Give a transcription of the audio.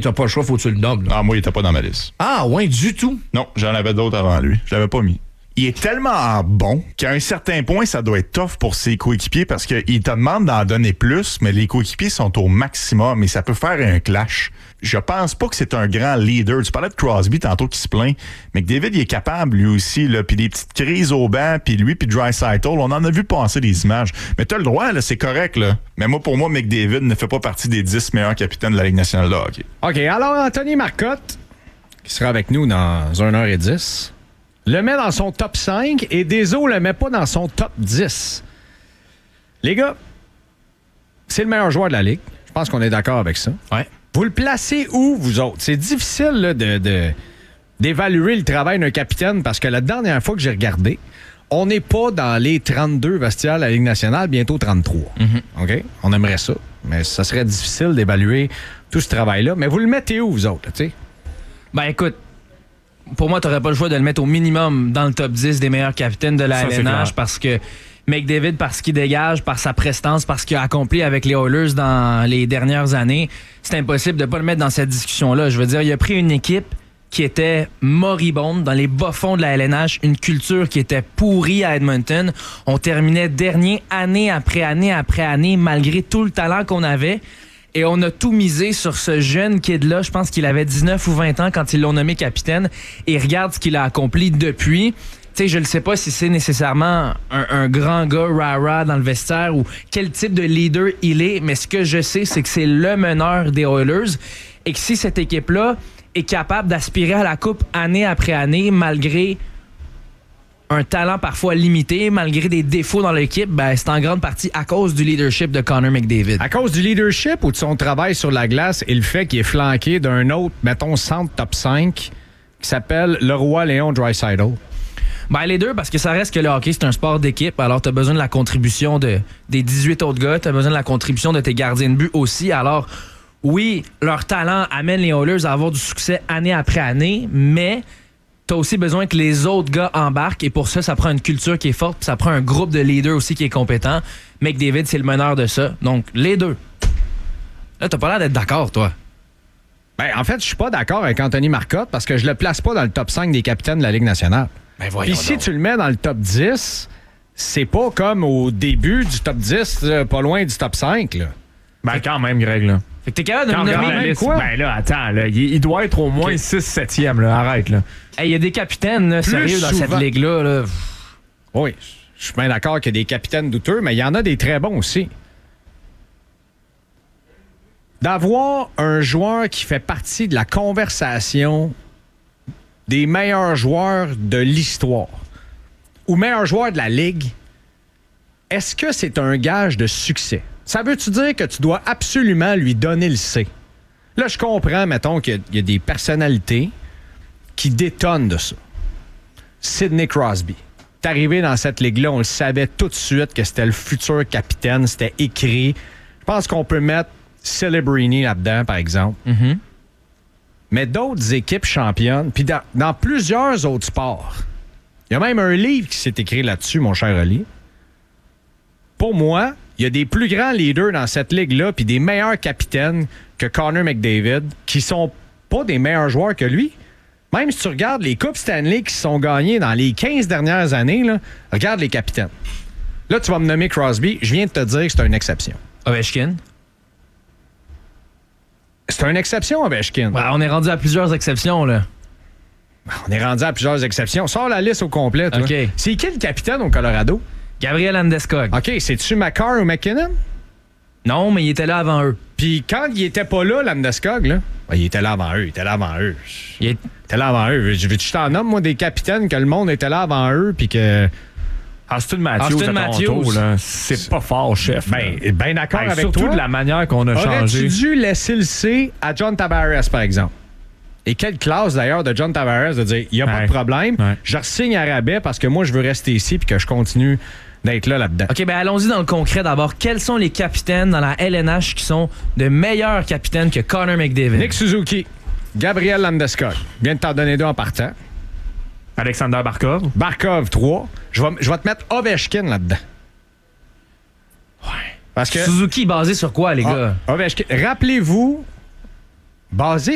t'as pas le choix, faut que tu le nommes. Ah, moi, il était pas dans ma liste. Ah, ouais, du tout. Non, j'en avais d'autres avant lui. Je l'avais pas mis. Il est tellement bon qu'à un certain point, ça doit être tough pour ses coéquipiers parce qu'il te demande d'en donner plus, mais les coéquipiers sont au maximum et ça peut faire un clash. Je pense pas que c'est un grand leader. Tu parlais de Crosby tantôt qui se plaint, mais que David, il est capable lui aussi, là, puis des petites crises au banc, puis lui, puis Draisaitl, on en a vu passer des images. Mais t'as le droit, là, c'est correct, là. Mais pour moi, McDavid ne fait pas partie des 10 meilleurs capitaines de la Ligue nationale de hockey. OK, alors Anthony Marcotte, qui sera avec nous dans 1h10, le met dans son top 5 et Deso le met pas dans son top 10. Les gars, c'est le meilleur joueur de la Ligue. Je pense qu'on est d'accord avec ça. Ouais. Vous le placez où, vous autres? C'est difficile là, d'évaluer le travail d'un capitaine parce que la dernière fois que j'ai regardé, on n'est pas dans les 32 vestiaires de la Ligue nationale, bientôt 33. OK? On aimerait ça, mais ça serait difficile d'évaluer tout ce travail-là. Mais vous le mettez où, vous autres? Tu sais? Ben écoute, pour moi, t'aurais pas le choix de le mettre au minimum dans le top 10 des meilleurs capitaines de la LNH parce que McDavid, parce qu'il dégage, par sa prestance, parce qu'il a accompli avec les Oilers dans les dernières années, c'est impossible de pas le mettre dans cette discussion-là. Je veux dire, il a pris une équipe qui était moribonde dans les bas-fonds de la LNH, une culture qui était pourrie à Edmonton. On terminait dernier année après année après année, malgré tout le talent qu'on avait. Et on a tout misé sur ce jeune kid-là. Je pense qu'il avait 19 ou 20 ans quand ils l'ont nommé capitaine. Et regarde ce qu'il a accompli depuis. Tu sais, je ne sais pas si c'est nécessairement un grand gars rah-rah dans le vestiaire ou quel type de leader il est. Mais ce que je sais, c'est que c'est le meneur des Oilers. Et que si cette équipe-là est capable d'aspirer à la coupe année après année, malgré un talent parfois limité, malgré des défauts dans l'équipe, ben, c'est en grande partie à cause du leadership de Connor McDavid. À cause du leadership ou de son travail sur la glace et le fait qu'il est flanqué d'un autre, mettons, centre top 5 qui s'appelle Leroy Léon Draisaitl? Ben, les deux, parce que ça reste que le hockey, c'est un sport d'équipe. Alors, tu as besoin de la contribution des 18 autres gars. Tu as besoin de la contribution de tes gardiens de but aussi. Alors, oui, leur talent amène les Oilers à avoir du succès année après année, mais t'as aussi besoin que les autres gars embarquent et pour ça, ça prend une culture qui est forte puis ça prend un groupe de leaders aussi qui est compétent. McDavid, c'est le meneur de ça. Donc, les deux. Là, t'as pas l'air d'être d'accord, toi. Ben, en fait, je suis pas d'accord avec Anthony Marcotte parce que je le place pas dans le top 5 des capitaines de la Ligue nationale. Ben, voyons Puis si donc. tu le mets dans le top 10, c'est pas comme au début du top 10, pas loin du top 5, là. Ben, quand même, Greg, là. Fait que t'es capable de Quand me même, nommer... la liste, quoi? ben là, attends, là, il doit être au moins 6-7e, là. Arrête, là. Hey, il y a des capitaines, là, sérieux, dans souvent. cette ligue-là. Là. Oui, je suis bien d'accord qu'il y a des capitaines douteux, mais il y en a des très bons aussi. D'avoir un joueur qui fait partie de la conversation des meilleurs joueurs de l'histoire ou meilleurs joueurs de la Ligue, est-ce que c'est un gage de succès? Ça veut-tu dire que tu dois absolument lui donner le C? Là, je comprends, mettons, qu'il y a des personnalités qui détonnent de ça. Sidney Crosby. T'es arrivé dans cette ligue-là, on le savait tout de suite que c'était le futur capitaine, c'était écrit. Je pense qu'on peut mettre Celebrini là-dedans, par exemple. Mm-hmm. Mais d'autres équipes championnes, puis dans plusieurs autres sports, il y a même un livre qui s'est écrit là-dessus, mon cher Oli. Pour moi, il y a des plus grands leaders dans cette ligue-là, puis des meilleurs capitaines que Connor McDavid, qui sont pas des meilleurs joueurs que lui. Même si tu regardes les Coupes Stanley qui se sont gagnés dans les 15 dernières années, là, regarde les capitaines. Là, tu vas me nommer Crosby. Je viens de te dire que c'est une exception. Ovechkin. C'est une exception, Ovechkin. Ouais, on est rendu à plusieurs exceptions, là. On est rendu à plusieurs exceptions. Sors la liste au complet, toi. OK. C'est qui le capitaine au Colorado? Gabriel Landeskog. OK, c'est-tu McCarr ou McKinnon? Non, mais il était là avant eux. Puis quand il était pas là, Landeskog, là, ben, il était là avant eux. Il était là avant eux. Il est- Il était là avant eux. Veux-tu que je t'en nomme, moi, des capitaines que le monde était là avant eux, puis que... Austin Matthews Austin à Toronto, Matthews. là, c'est pas fort, chef. Ben d'accord avec surtout toi. de la manière qu'on a changé. Aurais-tu dû laisser le C à John Tavares, par exemple? Et quelle classe, d'ailleurs, de John Tavares de dire, il n'y a pas de problème, je re-signe à rabais parce que moi, je veux rester ici puis que je continue d'être là-dedans. OK, ben allons-y dans le concret d'abord. Quels sont les capitaines dans la LNH qui sont de meilleurs capitaines que Connor McDavid? Nick Suzuki, Gabriel Landeskog. Je viens de t'en donner deux en partant. Alexander Barkov. Barkov, 3. Je vais te mettre Ovechkin là-dedans. Ouais. Parce que Suzuki basé sur quoi, les gars? Ovechkin, rappelez-vous, basé